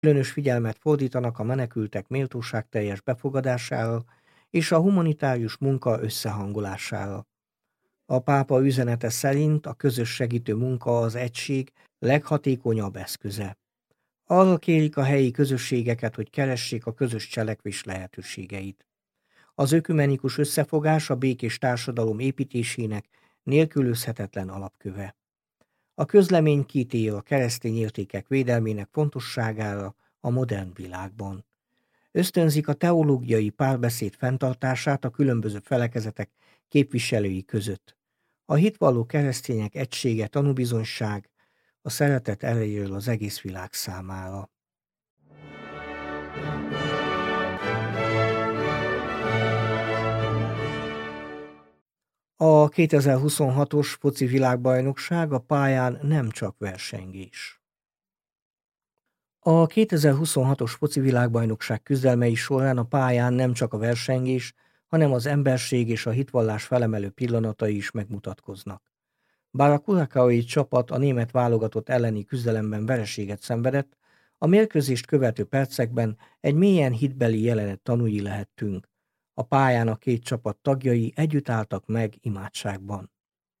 Különös figyelmet fordítanak a menekültek méltóságteljes befogadására és a humanitárius munka összehangolására. A pápa üzenete szerint a közös segítő munka az egység leghatékonyabb eszköze. Arra kérik a helyi közösségeket, hogy keressék a közös cselekvés lehetőségeit. Az ökumenikus összefogás a békés társadalom építésének nélkülözhetetlen alapköve. A közlemény kitér a keresztény értékek védelmének fontosságára a modern világban. Ösztönzik a teológiai párbeszéd fenntartását a különböző felekezetek képviselői között. A hitvalló keresztények egysége tanúbizonyság a szeretet erejéről az egész világ számára. A 2026-os foci világbajnokság a pályán nem csak versengés. A 2026-os foci világbajnokság küzdelmei során a pályán nem csak a versengés, hanem az emberség és a hitvallás felemelő pillanatai is megmutatkoznak. Bár a Curaçaói csapat a német válogatott elleni küzdelemben vereséget szenvedett, a mérkőzést követő percekben egy mélyen hitbeli jelenet tanúi lehettünk. A pályán a két csapat tagjai együtt álltak meg imádságban.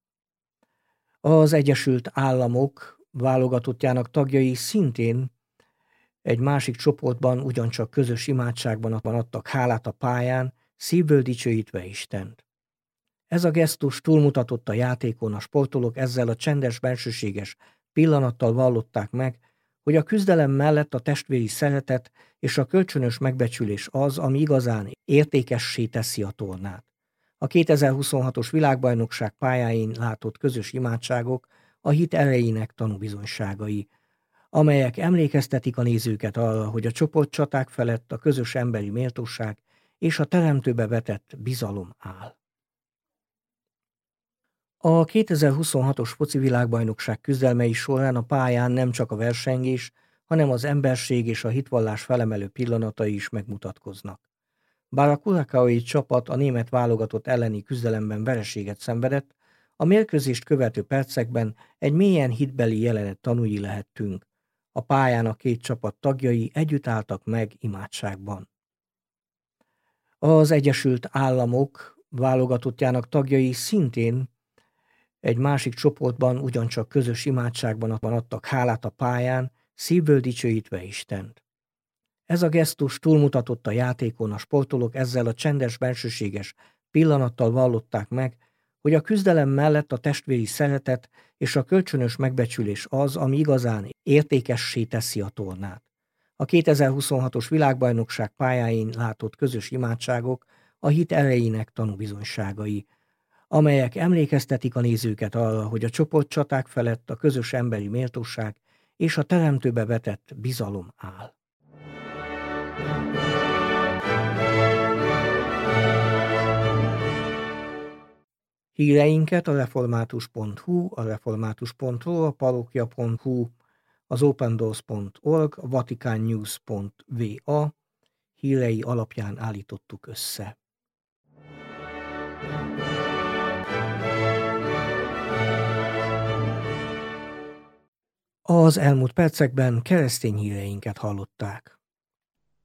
Az Egyesült Államok válogatottjának tagjai szintén egy másik csoportban ugyancsak közös imádságban adtak hálát a pályán, szívből dicsőítve Istent. Ez a gesztus túlmutatott a játékon, a sportolók ezzel a csendes, bensőséges pillanattal vallották meg, hogy a küzdelem mellett a testvéri szeretet és a kölcsönös megbecsülés az, ami igazán értékessé teszi a tornát. A 2026-os világbajnokság pályáin látott közös imádságok a hit erejének tanúbizonyságai, amelyek emlékeztetik a nézőket arra, hogy a csoportcsaták felett a közös emberi méltóság és a teremtőbe vetett bizalom áll. A 2026-os foci világbajnokság küzdelmei során a pályán nem csak a versengés, hanem az emberség és a hitvallás felemelő pillanatai is megmutatkoznak. Bár a Curaçaói csapat a német válogatott elleni küzdelemben vereséget szenvedett, a mérkőzést követő percekben egy mélyen hitbeli jelenet tanúi lehettünk. A pályán a két csapat tagjai együtt álltak meg imádságban. Az Egyesült Államok válogatottjának tagjai szintén egy másik csoportban ugyancsak közös imádságban adtak hálát a pályán, szívből dicsőítve Istent. Ez a gesztus túlmutatott a játékon, a sportolók ezzel a csendes, bensőséges pillanattal vallották meg, hogy a küzdelem mellett a testvéri szeretet és a kölcsönös megbecsülés az, ami igazán értékessé teszi a tornát. A 2026-os világbajnokság pályáin látott közös imádságok a hit erejének tanúbizonyságai, amelyek emlékeztetik a nézőket arra, hogy a csoportcsaták felett a közös emberi méltóság és a teremtőbe vetett bizalom áll. Híreinket a református.hu, a református.ro, a parokia.hu, az opendoors.org, a vaticannews.va hírei alapján állítottuk össze. Az elmúlt percekben keresztény híreinket hallották.